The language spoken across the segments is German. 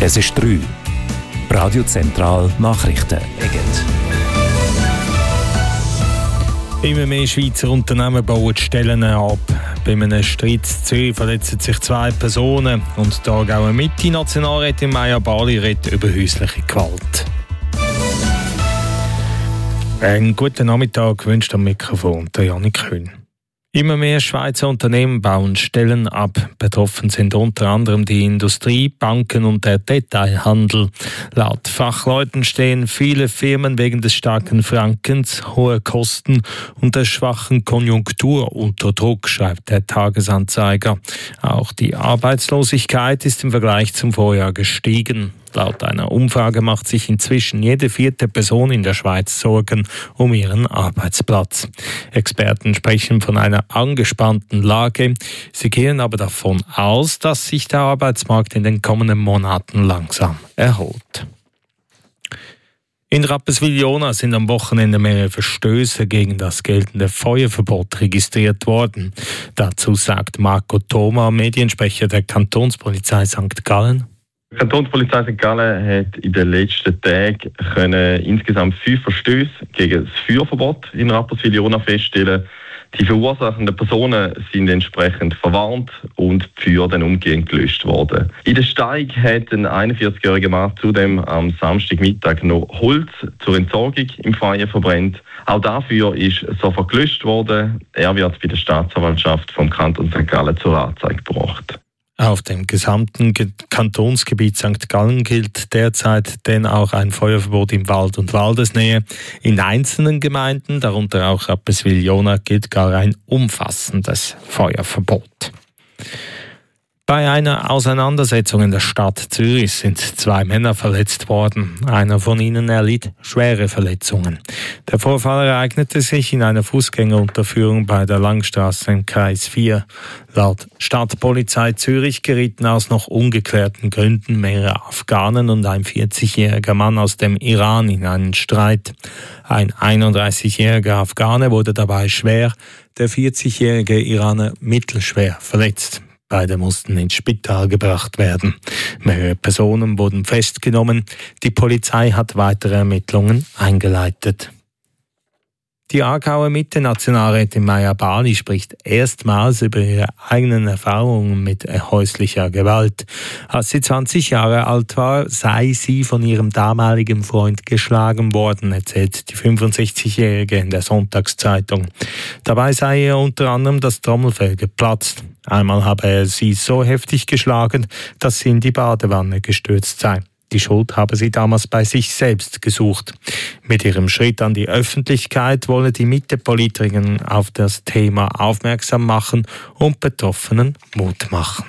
Es ist 3. Radio Zentral Nachrichten. Immer mehr Schweizer Unternehmen bauen Stellen ab. Bei einem Streit in Zürich verletzen sich 2 Personen. Und die Aargauer Mitte-Nationalrätin Maja Barli redet über häusliche Gewalt. Einen guten Nachmittag wünscht am Mikrofon der Janik Kühn. Immer mehr Schweizer Unternehmen bauen Stellen ab. Betroffen sind unter anderem die Industrie, Banken und der Detailhandel. Laut Fachleuten stehen viele Firmen wegen des starken Frankens, hoher Kosten und der schwachen Konjunktur unter Druck, schreibt der Tagesanzeiger. Auch die Arbeitslosigkeit ist im Vergleich zum Vorjahr gestiegen. Laut einer Umfrage macht sich inzwischen jede 4. Person in der Schweiz Sorgen um ihren Arbeitsplatz. Experten sprechen von einer angespannten Lage. Sie gehen aber davon aus, dass sich der Arbeitsmarkt in den kommenden Monaten langsam erholt. In Rapperswil-Jona sind am Wochenende mehrere Verstöße gegen das geltende Feuerverbot registriert worden. Dazu sagt Marco Thoma, Mediensprecher der Kantonspolizei St. Gallen. Die Kantonspolizei St. Gallen hat in den letzten Tagen insgesamt 5 Verstöße gegen das Feuerverbot in Rapperswil-Jona feststellen. Die verursachenden Personen sind entsprechend verwarnt und die Feuer dann umgehend gelöscht worden. In der Steig hat ein 41-jähriger Mann zudem am Samstagmittag noch Holz zur Entsorgung im Feuer verbrennt. Auch dafür ist sofort gelöscht worden. Er wird bei der Staatsanwaltschaft vom Kanton St. Gallen zur Anzeige gebracht. Auf dem gesamten Kantonsgebiet St. Gallen gilt derzeit denn auch ein Feuerverbot im Wald und Waldesnähe. In einzelnen Gemeinden, darunter auch Rapperswil-Jona, gilt gar ein umfassendes Feuerverbot. Bei einer Auseinandersetzung in der Stadt Zürich sind 2 Männer verletzt worden. Einer von ihnen erlitt schwere Verletzungen. Der Vorfall ereignete sich in einer Fußgängerunterführung bei der Langstrasse im Kreis 4. Laut Stadtpolizei Zürich gerieten aus noch ungeklärten Gründen mehrere Afghanen und ein 40-jähriger Mann aus dem Iran in einen Streit. Ein 31-jähriger Afghane wurde dabei schwer, der 40-jährige Iraner mittelschwer verletzt. Beide mussten ins Spital gebracht werden. Mehrere Personen wurden festgenommen. Die Polizei hat weitere Ermittlungen eingeleitet. Die Aargauer Mitte-Nationalrätin Maja Barli spricht erstmals über ihre eigenen Erfahrungen mit häuslicher Gewalt. Als sie 20 Jahre alt war, sei sie von ihrem damaligen Freund geschlagen worden, erzählt die 65-Jährige in der Sonntagszeitung. Dabei sei ihr unter anderem das Trommelfell geplatzt. Einmal habe er sie so heftig geschlagen, dass sie in die Badewanne gestürzt sei. Die Schuld habe sie damals bei sich selbst gesucht. Mit ihrem Schritt an die Öffentlichkeit wolle die Mitte-Politikerin auf das Thema aufmerksam machen und Betroffenen Mut machen.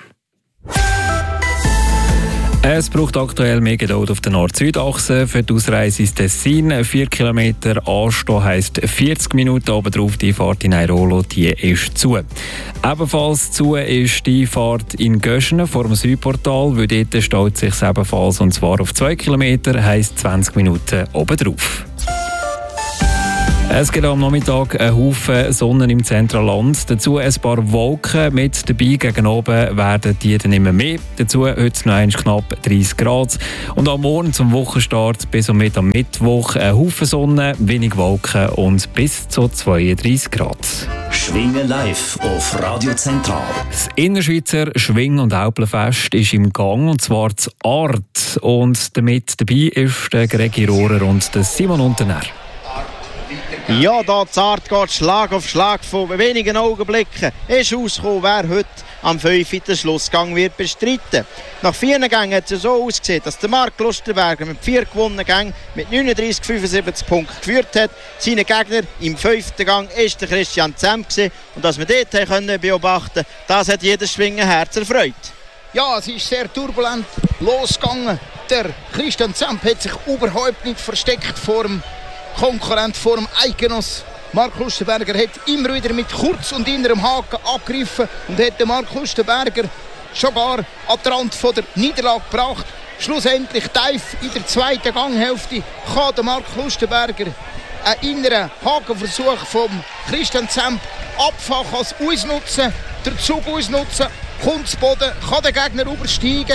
Es braucht aktuell mehr Geduld auf der Nord-Süd-Achse. Für die Ausreise ins Tessin 4 Kilometer anstehen heisst 40 Minuten. Obendrauf die Fahrt in Airolo, die ist zu. Ebenfalls zu ist die Fahrt in Göschenen vor dem Südportal, weil dort staut sich ebenfalls, und zwar auf 2 Kilometer, heisst 20 Minuten obendrauf. Es gibt am Nachmittag einen Haufen Sonne im Zentralland. Dazu ein paar Wolken mit dabei. Gegen oben werden die dann immer mehr. Dazu heute noch knapp 30 Grad. Und am Morgen zum Wochenstart bis und mit am Mittwoch ein Haufen Sonne, wenig Wolken und bis zu 32 Grad. Schwingen live auf Radio Zentral. Das Innerschweizer Schwing- und Äupelfest ist im Gang, und zwar das Art. Und damit dabei ist der Gregi Rohrer und der Simon Unterner. Ja, da zart geht Schlag auf Schlag. Von wenigen Augenblicken ist rausgekommen, wer heute am 5. den Schlussgang wird bestreiten. Nach 4 Gängen hat es so ausgesehen, dass der Marc Lustenberger mit 4 gewonnenen Gängen mit 39,75 Punkten geführt hat. Seine Gegner im 5. Gang war der Christian Zemp. Und dass wir dort können beobachten, das hat jedes Schwingenherz erfreut. Ja, es ist sehr turbulent losgegangen. Der Christian Zemp hat sich überhaupt nicht versteckt vor dem Konkurrent, vor dem Eikenos. Marc Lustenberger hat immer wieder mit kurz und innerem Haken angegriffen und hat den Marc Lustenberger schon gar an den Rand von der Niederlage gebracht. Schlussendlich tief in der 2. Ganghälfte kann der Marc Lustenberger einen inneren Hakenversuch vom Christian Zemp abfangen, ausnutzen, den Zug ausnutzen, kommt zu Boden, kann den Gegner übersteigen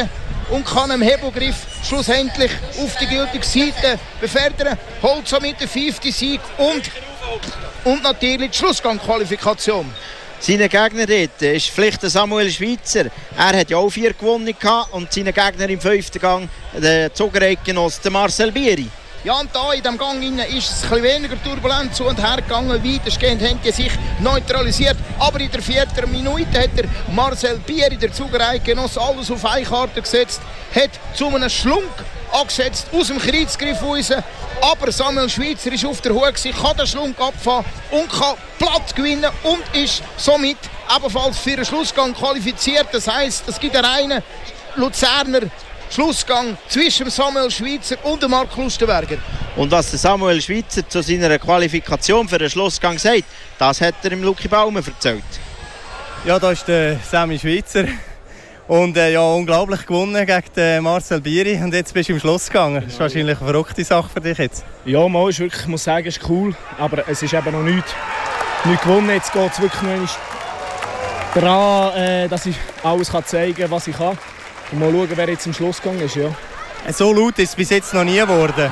und kann im Hebelgriff schlussendlich auf die gültige Seite befördern. Holt somit den 5. Sieg und natürlich die Schlussgang-Qualifikation. Sein Gegner dort ist vielleicht der Samuel Schweitzer. Er hat ja auch 4 gewonnen und sein Gegner im 5. Gang, der Zugereitgenosse Marcel Bieri. Ja, und da in diesem Gang ist es ein bisschen weniger turbulent zu und her gegangen. Weitestgehend haben die sich neutralisiert. Aber in der 4. Minute hat der Marcel Bieri, der Zugereitgenosse, alles auf eine Karte gesetzt, hat zu einem Schlunk angesetzt, aus dem Kreuzgriff raus. Aber Samuel Schweitzer ist auf der Höhe, kann den Schlunk abfahren und kann platt gewinnen und ist somit ebenfalls für den Schlussgang qualifiziert. Das heisst, es gibt einen reinen Luzerner Schlussgang zwischen Samuel Schweitzer und Marc Lustenberger. Und was der Samuel Schweitzer zu seiner Qualifikation für den Schlussgang sagt, das hat er im Lucky Baumann erzählt. Ja, da ist der Sammy Schweitzer. Und ja, unglaublich gewonnen gegen den Marcel Bieri. Und jetzt bist du im Schlussgang. Das ist wahrscheinlich eine verrückte Sache für dich jetzt. Ja, mal ist wirklich, ich muss sagen, ist cool. Aber es ist eben noch nichts gewonnen. Jetzt geht es wirklich noch daran, dass ich alles zeigen kann, was ich kann. Und mal schauen, wer jetzt im Schlussgang ist. Ja. So laut ist es bis jetzt noch nie geworden.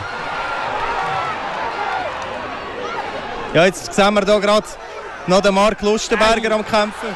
Ja, jetzt sehen wir hier gerade noch den Marc Lustenberger am Kämpfen.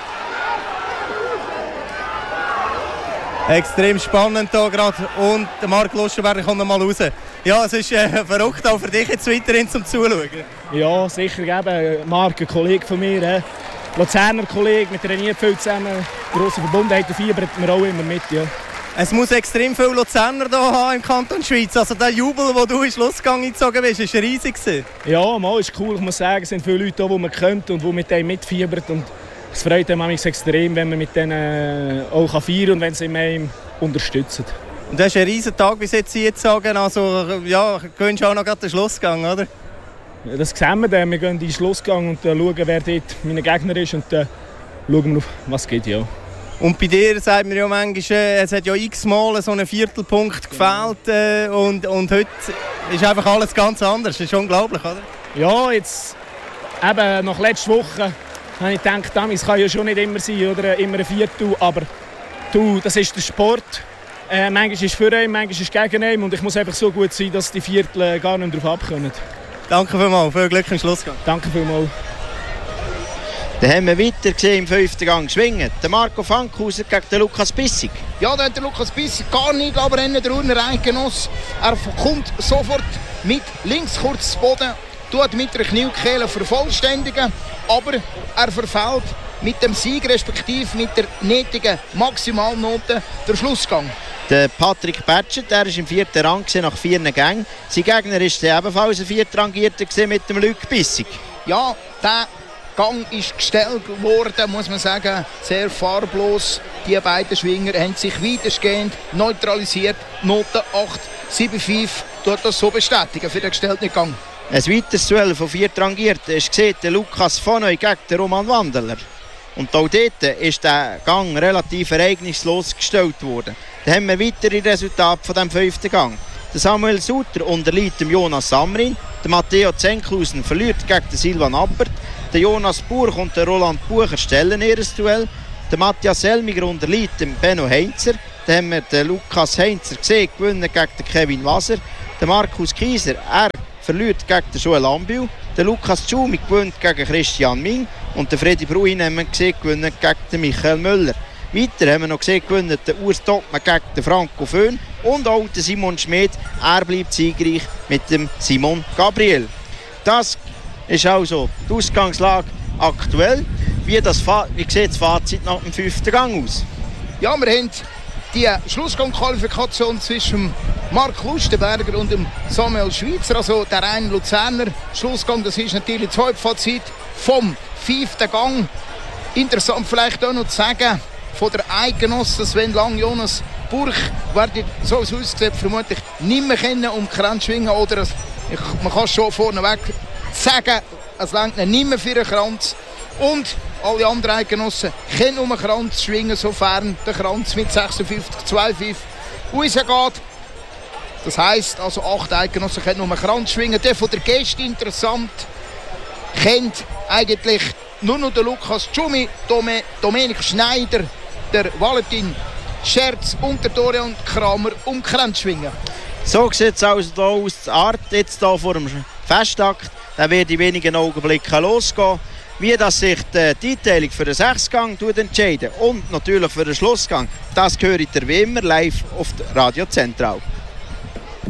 Extrem spannend hier gerade. Und der Marc Lustenberger kommt noch mal raus. Ja, es ist verrückt auch für dich jetzt weiterhin zum Zuschauen. Ja, sicher. Eben. Marc, ein Kollege von mir, Luzerner Kollege, wir trainieren viel zusammen. Grosse Verbundenheit, der fiebert mir auch immer mit. Ja. Es muss extrem viele Luzerner hier haben im Kanton Schweiz. Also der Jubel, den du in den Schlussgang eingezogen bist, war riesig. Ja, mal ist cool. Ich muss sagen, es sind viele Leute hier, die man kennt und die mit denen mitfiebern. Und es freut mich extrem, wenn man mit denen auch feiern kann und wenn sie mich unterstützen. Und das ist ein riesen Tag bis jetzt sagen. Also ja, gewünscht auch noch den Schlussgang, oder? Ja, das sehen wir dann. Wir gehen in den Schlussgang und schauen, wer dort mein Gegner ist. Und dann schauen wir, was geht. Ja. Und bei dir sagt man ja manchmal, es hat ja x-mal so einen Viertelpunkt gefehlt und heute ist einfach alles ganz anders. Das ist unglaublich, oder? Ja, jetzt eben nach letzter Woche habe ich gedacht, es kann ja schon nicht immer sein, oder immer ein Viertel, aber das ist der Sport. Manchmal ist es für einen, manchmal ist es gegen einen und ich muss einfach so gut sein, dass die Viertel gar nicht darauf abkommen. Danke vielmals, viel Glück im Schlussgang. Danke vielmals. Dann haben wir weiter gesehen im 5. Gang schwingen. Der Marco Fankhauser gegen den Lukas Bissig. Ja, da hat der Lukas Bissig gar nicht abrennen, der Urner Eidgenoss. Er kommt sofort mit links kurz zu Boden, tut mit der Kniekehle vervollständigen, aber er verfehlt mit dem Sieg, respektive mit der nötigen Maximalnote, der Schlussgang. Der Patrick Batschet, der ist im 4. Rang nach 4 Gängen. Sein Gegner ist ebenfalls ein 4. Rangierter mit dem Luc Bissig. Ja, der Gang ist gestellt worden, muss man sagen, sehr farblos. Die beiden Schwinger haben sich weitestgehend neutralisiert. Note 8,75 tut das so bestätigen für den gestellten Gang. Ein weiteres Duell von 4 Rangierten ist gesehen, der Lukas von Neu gegen den Roman Wandeler. Und auch dort ist der Gang relativ ereignislos gestellt worden. Dann haben wir weitere Resultate von dem 5. Gang. Der Samuel Suter unterliegt dem Jonas Samrin. Der Matteo Zenkhausen verliert gegen den Silvan Appert. Der Jonas Burch und der Roland Bucher stellen ihr Duell. Der Matthias Elmiger unterliegt dem Benno Heinzer. Dann haben wir den Lukas Heinzer gesehen, gewinnen gegen den Kevin Waser. Der Markus Kieser, er verliert gegen den Joel Ambiu. Der Lukas Tschumi gewinnt gegen Christian Ming. Und der Freddy Bruin haben wir gesehen, gewinnen gegen den Michael Müller. Weiter haben wir noch gesehen, gewinnen der Urs Toppmann gegen den Franco Föhn. Und auch der Simon Schmid, er bleibt siegreich mit dem Simon Gabriel. Das ist also die Ausgangslage aktuell. Wie sieht das Fazit nach dem 5. Gang aus? Ja, wir haben die Schlussgang-Qualifikation zwischen Marc Lustenberger und dem Samuel Schweitzer, also der reine Luzerner Schlussgang. Das ist natürlich das Halbfazit vom 5. Gang. Interessant vielleicht auch noch zu sagen, von der Eidgenossen Sven Lang, Jonas Burch werden, so wie es aussieht, vermutlich nicht mehr können um Kranz schwingen. Oder man kann schon vorneweg sagen, es reicht nicht mehr für einen Kranz. Und alle anderen Eidgenossen können um einen Kranz schwingen, sofern der Kranz mit 56,25 rausgeht. Das heisst, also 8 Eidgenossen können um einen Kranz schwingen. Der von der Gäste interessant, kennt eigentlich nur noch der Lukas Tschumi, Dominik Schneider, der Valentin Scherz, Untertore und Kramer Umkränzschwingen. So sieht es also hier aus. Die Art jetzt hier vor dem Festakt. Dann wird in wenigen Augenblicken losgehen. Wie das sich die Einteilung für den Sechsgang entscheidet und natürlich für den Schlussgang, das höre ich wie immer live auf Radio Zentral.